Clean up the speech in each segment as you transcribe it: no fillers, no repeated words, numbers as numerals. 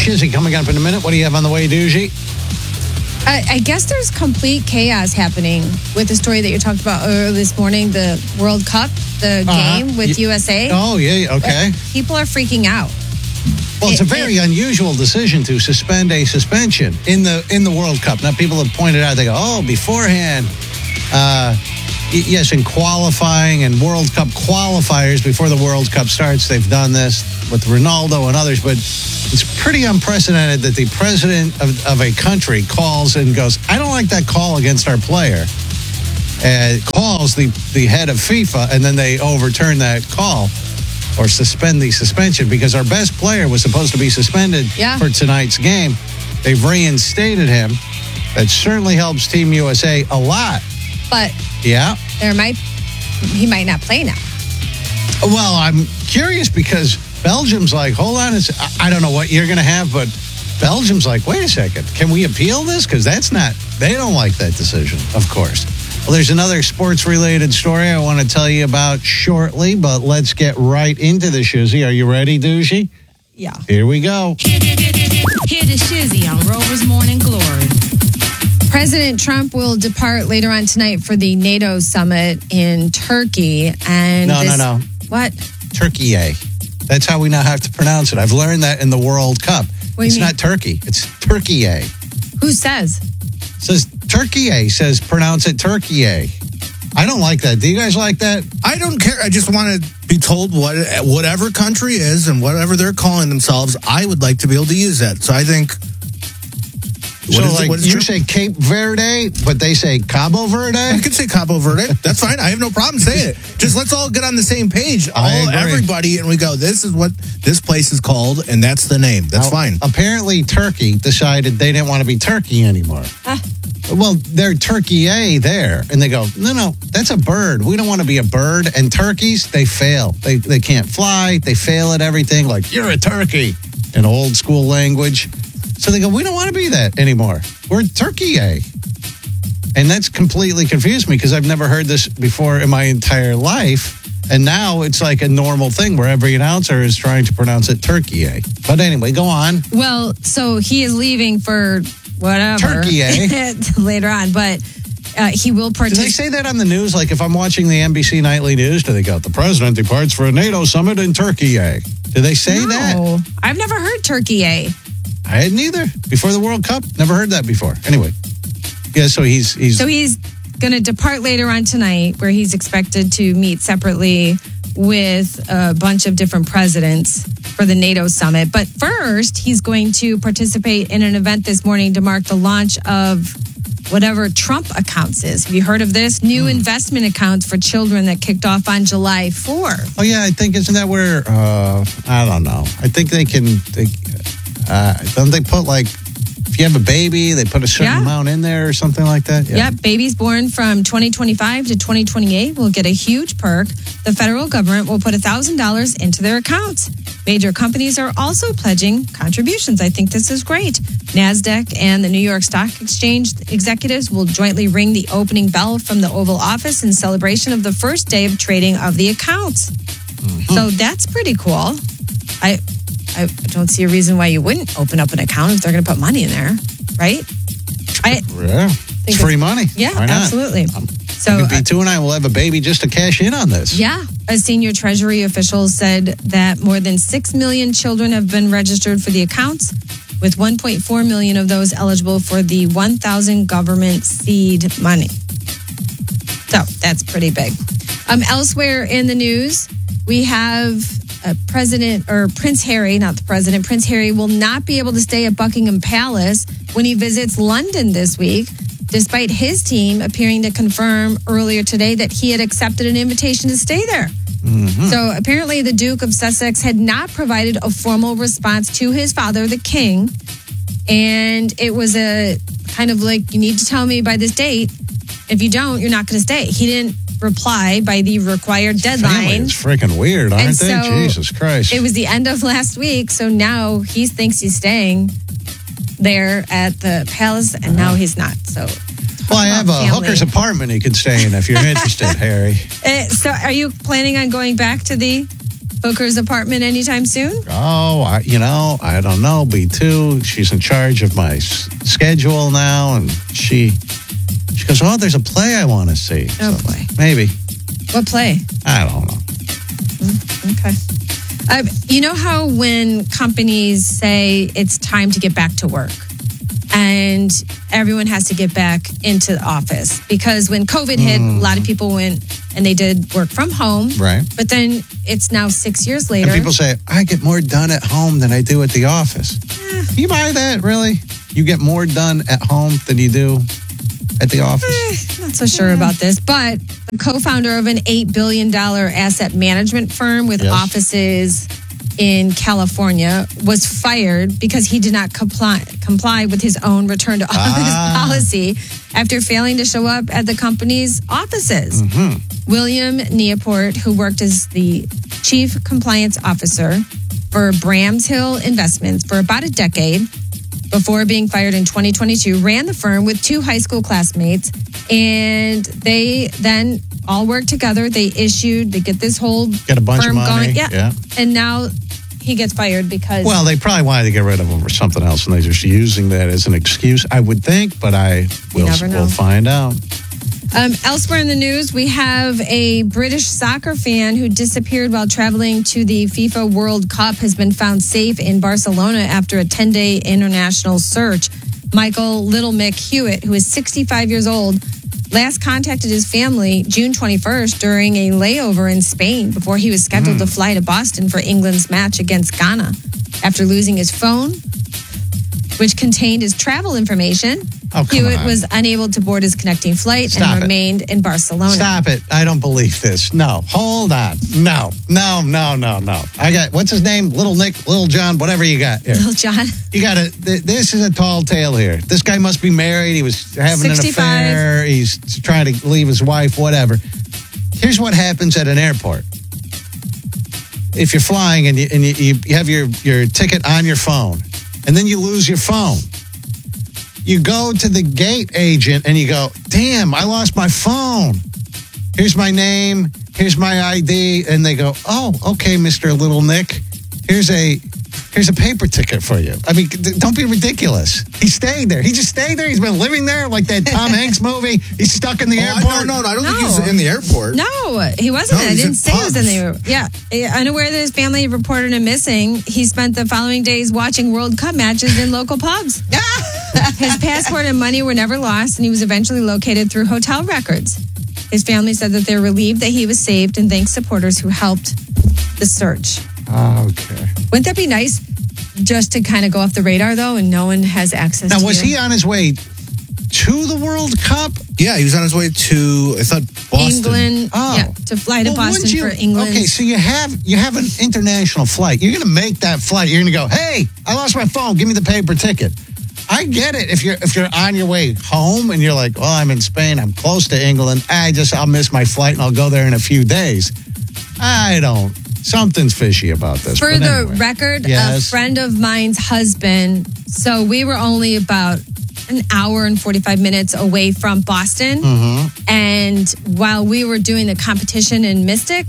Shizzy coming up in a minute. What do you have on the way, Doogie? I guess there's complete chaos happening with the story that you talked about earlier this morning, the World Cup, the game with USA. Oh, yeah, okay. People are freaking out. Well, it's a very unusual decision to suspend a suspension in the World Cup. Now, people have pointed out, they go, beforehand. Yes, in qualifying and World Cup qualifiers before the World Cup starts, they've done this with Ronaldo and others, but it's pretty unprecedented that the president of a country calls and goes, I don't like that call against our player, and calls the head of FIFA, and then they overturn that call or suspend the suspension because our best player was supposed to be suspended for tonight's game. They've reinstated him. That certainly helps Team USA a lot. But he might not play now. Well, I'm curious because Belgium's like, hold on, I don't know what you're going to have, but Belgium's like, wait a second, can we appeal this? Because they don't like that decision, of course. Well, there's another sports-related story I want to tell you about shortly, but let's get right into the Shizzy. Are you ready, Doogie? Yeah. Here we go. Hear the Shizzy on Rover's Morning Glory. President Trump will depart later on tonight for the NATO summit in Turkey. And No. What? Turkey. That's how we now have to pronounce it. I've learned that in the World Cup. It's not Turkey. It's Turkey. Who says? It says Turkey. Says pronounce it Turkey. I don't like that. Do you guys like that? I don't care. I just want to be told whatever country is and whatever they're calling themselves, I would like to be able to use that. So I think... you say Cape Verde, but they say Cabo Verde? I could say Cabo Verde. That's fine. I have no problem saying it. Just let's all get on the same page. Everybody, and we go, this is what this place is called, and that's the name. That's fine. Apparently, Turkey decided they didn't want to be Turkey anymore. Well, they're Turkey there, and they go, no, that's a bird. We don't want to be a bird. And turkeys, they fail. They can't fly. They fail at everything. Like, you're a turkey in old school language. So they go, we don't want to be that anymore. We're Turkey. And that's completely confused me because I've never heard this before in my entire life. And now it's like a normal thing where every announcer is trying to pronounce it Turkey. But anyway, go on. Well, so he is leaving for whatever. Turkey. Later on, but he will participate. Do they say that on the news? Like if I'm watching the NBC Nightly News, do they go, the president departs for a NATO summit in Turkey? Do they say that? No, I've never heard Turkey. I hadn't either. Before the World Cup, never heard that before. Anyway, so he's going to depart later on tonight, where he's expected to meet separately with a bunch of different presidents for the NATO summit. But first, he's going to participate in an event this morning to mark the launch of whatever Trump Accounts is. Have you heard of this? New investment accounts for children that kicked off on July 4th. Oh, yeah, I think, isn't that where, I don't know. I think they can... don't they put if you have a baby, they put a certain amount in there or something like that? Yeah. Yep. Babies born from 2025 to 2028 will get a huge perk. The federal government will put $1,000 into their accounts. Major companies are also pledging contributions. I think this is great. NASDAQ and the New York Stock Exchange executives will jointly ring the opening bell from the Oval Office in celebration of the first day of trading of the accounts. Mm-hmm. So that's pretty cool. I don't see a reason why you wouldn't open up an account if they're going to put money in there, right? It's free money. Yeah, why not? Absolutely. So B2 and I will have a baby just to cash in on this. Yeah. A senior Treasury official said that more than 6 million children have been registered for the accounts, with 1.4 million of those eligible for the 1,000 government seed money. So that's pretty big. Elsewhere in the news, we have... Prince Harry, not the president, Prince Harry will not be able to stay at Buckingham Palace when he visits London this week, despite his team appearing to confirm earlier today that he had accepted an invitation to stay there. Mm-hmm. So apparently the Duke of Sussex had not provided a formal response to his father, the king. And it was a kind of like, you need to tell me by this date. If you don't, you're not going to stay. He didn't reply by the required deadline. It's freaking weird, aren't they? So Jesus Christ. It was the end of last week, so now he thinks he's staying there at the palace, and now he's not. So, well, I have a hooker's apartment you can stay in if you're interested, Harry. So are you planning on going back to the Hooker's apartment anytime soon? Oh, I don't know. B2, she's in charge of my schedule now, and she goes, "Oh, there's a play I want to see." Oh, boy. Maybe. What play? I don't know. Okay. You know how when companies say it's time to get back to work and everyone has to get back into the office? Because when COVID hit, a lot of people went and they did work from home. Right. But then it's now 6 years later. And people say, I get more done at home than I do at the office. Do you buy that, really? You get more done at home than you do at the office? Not so sure about this, but the co-founder of an $8 billion asset management firm with offices in California was fired because he did not comply with his own return to office policy after failing to show up at the company's offices. William Neaport, who worked as the chief compliance officer for Bramshill Investments for about a decade before being fired in 2022, ran the firm with two high school classmates, and they then all worked together. They get this whole Get a bunch firm of money. going. Yeah. And now he gets fired because... Well, they probably wanted to get rid of him or something else, and they're just using that as an excuse, I would think, but we'll find out. Elsewhere in the news, we have a British soccer fan who disappeared while traveling to the FIFA World Cup has been found safe in Barcelona after a 10-day international search. Michael Little Mick Hewitt, who is 65 years old, last contacted his family June 21st during a layover in Spain before he was scheduled to fly to Boston for England's match against Ghana. After losing his phone, which contained his travel information, Hewitt was unable to board his connecting flight and remained in Barcelona. Stop it. I don't believe this. No. Hold on. No. I got, what's his name? Little Nick, Little John, whatever you got here. Little John. You got to, this is a tall tale here. This guy must be married. He was having 65. An affair. He's trying to leave his wife, whatever. Here's what happens at an airport. If you're flying and you have your ticket on your phone, and then you lose your phone. You go to the gate agent and you go, damn, I lost my phone. Here's my name. Here's my ID. And they go, oh, okay, Mr. Little Nick. Here's a paper ticket for you. I mean, don't be ridiculous. He stayed there. He just stayed there. He's been living there like that Tom Hanks movie. He's stuck in the airport. No, I don't think he's in the airport. No, he wasn't. I didn't say he was in the airport. Yeah. Unaware that his family reported him missing, he spent the following days watching World Cup matches in local pubs. His passport and money were never lost, and he was eventually located through hotel records. His family said that they're relieved that he was saved and thanks supporters who helped the search. Okay. Wouldn't that be nice just to kind of go off the radar, though, and no one has access to Now, was he on his way to the World Cup? Yeah, he was on his way to, I thought, Boston. England. Oh. Yeah, to fly to Boston for England. Okay, so you have an international flight. You're going to make that flight. You're going to go, hey, I lost my phone. Give me the paper ticket. I get it if you're on your way home and you're like, well, I'm in Spain. I'm close to England. I'll miss my flight and I'll go there in a few days. Something's fishy about this. For the record, a friend of mine's husband, so we were only about an hour and 45 minutes away from Boston. Mm-hmm. And while we were doing the competition in Mystic,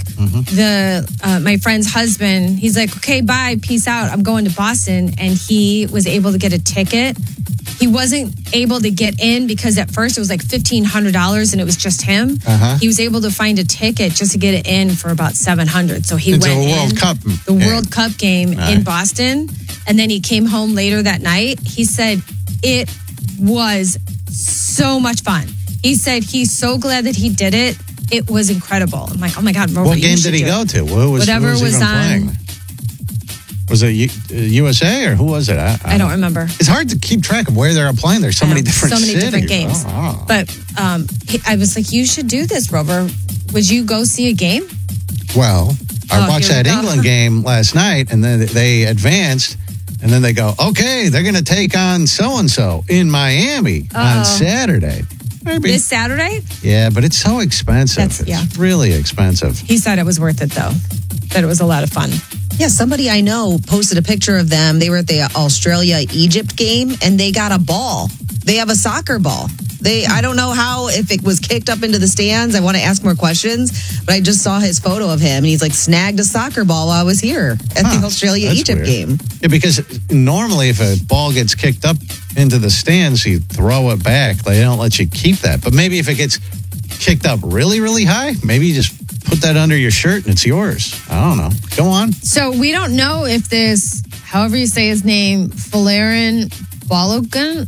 my friend's husband, he's like, okay, bye, peace out. I'm going to Boston. And he was able to get a ticket. He wasn't able to get in because at first it was like $1,500 and it was just him. He was able to find a ticket just to get it in for about $700. So he went the World Cup game in Boston. And then he came home later that night. He said it was so much fun. He said he's so glad that he did it. It was incredible. I'm like, oh my God, Robert, what game did he go to? Whatever was on. Playing? Was it USA or who was it? I don't remember. It's hard to keep track of where they're playing. There's so many different games. Oh. But I was like, you should do this, Rover. Would you go see a game? Well, I watched that England game last night, and then they advanced, and then they go, okay, they're going to take on so-and-so in Miami on Saturday. Maybe. This Saturday? Yeah, but it's so expensive. It's really expensive. He said it was worth it, though. That it was a lot of fun. Yeah, somebody I know posted a picture of them. They were at the Australia-Egypt game, and they got a ball. They have a soccer ball I don't know if it was kicked up into the stands. I want to ask more questions, but I just saw his photo of him, and he's like snagged a soccer ball while I was here at the Australia-Egypt game. Yeah, because normally if a ball gets kicked up into the stands, you throw it back. They don't let you keep that. But maybe if it gets kicked up really, really high, maybe you just put that under your shirt and it's yours. I don't know. Go on. So we don't know if this, however you say his name, Folarin Balogun,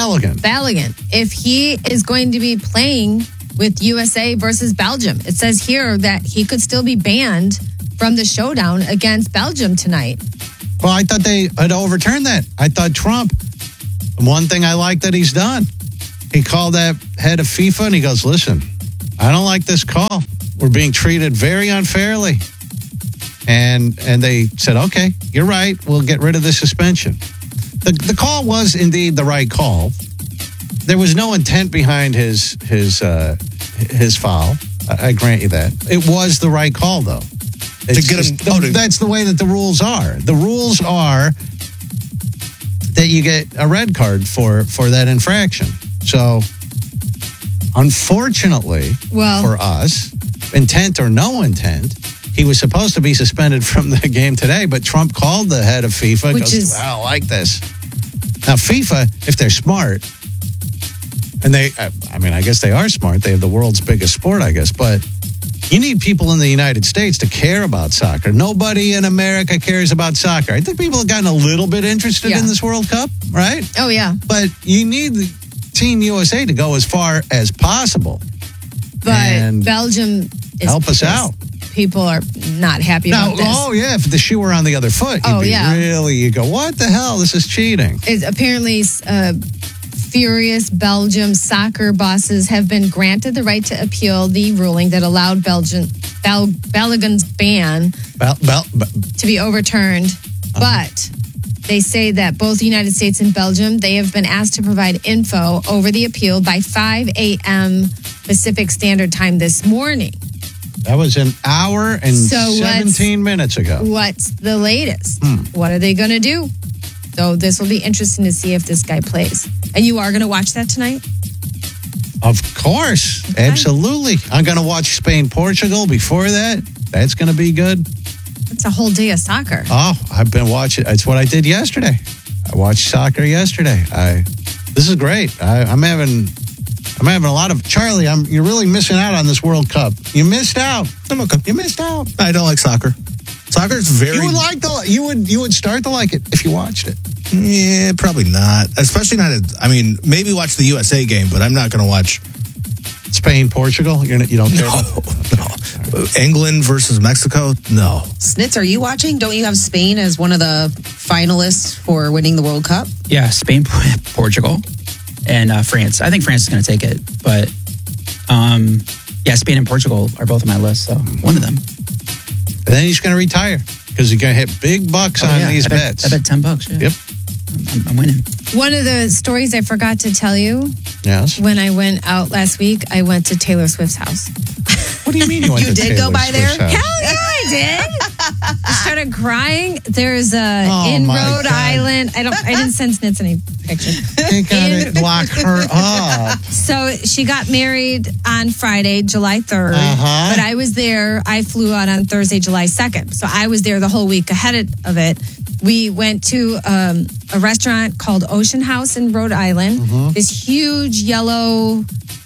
if he is going to be playing with USA versus Belgium. It says here that he could still be banned from the showdown against Belgium tonight. Well, I thought they had overturned that. I thought Trump, one thing I like that he's done, he called that head of FIFA and he goes, listen, I don't like this call. We're being treated very unfairly. And they said, okay, you're right. We'll get rid of the suspension. The call was indeed the right call. There was no intent behind his foul. I grant you that. It was the right call, though. That's the way that the rules are. The rules are that you get a red card for that infraction. So, unfortunately, for us, intent or no intent, he was supposed to be suspended from the game today, but Trump called the head of FIFA and goes, I don't like this. Now, FIFA, if they're smart, and I guess they are smart. They have the world's biggest sport, I guess, but you need people in the United States to care about soccer. Nobody in America cares about soccer. I think people have gotten a little bit interested in this World Cup, right? Oh, yeah. But you need Team USA to go as far as possible. But Belgium is help us out. People are not happy about this. Oh, yeah. If the shoe were on the other foot, you go, what the hell? This is cheating. It's apparently, furious Belgium soccer bosses have been granted the right to appeal the ruling that allowed Balogun's ban to be overturned. But they say that both the United States and Belgium, they have been asked to provide info over the appeal by 5 a.m. Pacific Standard Time this morning. That was an hour and 17 minutes ago. What's the latest? What are they going to do? So this will be interesting to see if this guy plays. And you are going to watch that tonight? Of course. Okay. Absolutely. I'm going to watch Spain-Portugal before that. That's going to be good. It's a whole day of soccer. Oh, I've been watching. It's what I did yesterday. I watched soccer yesterday. This is great. I'm having a lot of Charlie. You're really missing out on this World Cup. You missed out. You missed out. I don't like soccer. Soccer is very. You would start to like it if you watched it. Yeah, probably not. Especially not. Maybe watch the USA game, but I'm not going to watch Spain, Portugal. You don't care. No. England versus Mexico. No. Snitz, are you watching? Don't you have Spain as one of the finalists for winning the World Cup? Yeah, Spain, Portugal, and France. I think France is going to take it, but Spain and Portugal are both on my list. So one of them. And then he's going to retire because he's going to hit big bucks on these bets. I bet $10. Yeah. Yep. I'm winning. One of the stories I forgot to tell you. Yes. When I went out last week, I went to Taylor Swift's house. What do you mean you went to Taylor go by there? Swift's house? Hell yeah, I did. I started crying. There's in Rhode Island. I didn't send Snitz any pictures. You gotta lock her up. So she got married on Friday, July 3rd. But I was there. I flew out on Thursday, July 2nd. So I was there the whole week ahead of it. We went to a restaurant called Ocean House in Rhode Island. This huge yellow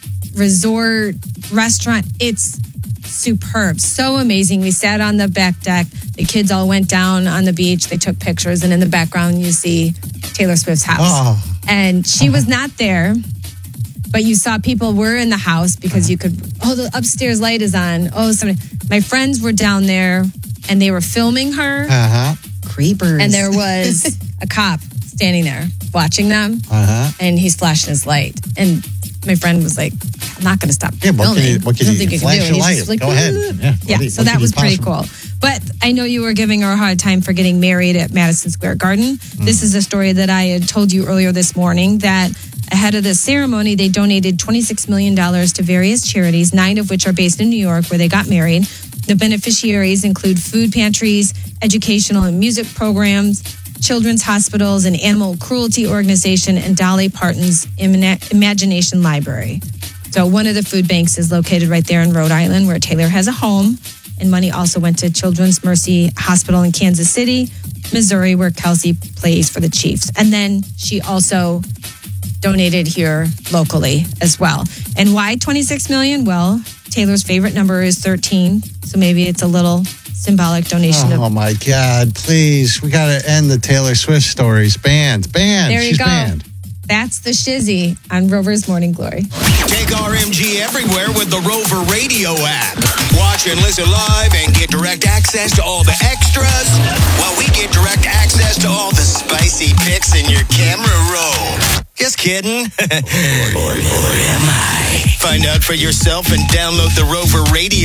resort restaurant. It's superb. So amazing. We sat on the back deck. The kids all went down on the beach. They took pictures. And in the background, you see Taylor Swift's house. And she was not there. But you saw people were in the house because you could, the upstairs light is on. My friends were down there and they were filming her. Creepers. And there was a cop standing there watching them. And he's flashing his light. And my friend was like, I'm not going to stop filming. What can you flash your light? Like, go ahead. Yeah, so that was pretty cool. But I know you were giving her a hard time for getting married at Madison Square Garden. This is a story that I had told you earlier this morning that ahead of the ceremony, they donated $26 million to various charities, 9 of which are based in New York, where they got married. The beneficiaries include food pantries, educational and music programs, Children's Hospitals, an animal cruelty organization, and Dolly Parton's Imagination Library. So one of the food banks is located right there in Rhode Island, where Taylor has a home. And money also went to Children's Mercy Hospital in Kansas City, Missouri, where Kelsey plays for the Chiefs. And then she also donated here locally as well. And why $26 million? Well, Taylor's favorite number is 13. So maybe it's a little symbolic donation. Oh, my God. Please. We got to end the Taylor Swift stories. Banned. There you She's go. banned. That's the Shizzy on Rover's Morning Glory. Take RMG everywhere with the Rover Radio app. Watch and listen live and get direct access to all the extras, while we get direct access to all the spicy pics in your camera roll. Just kidding. Or am I? Find out for yourself and download the Rover Radio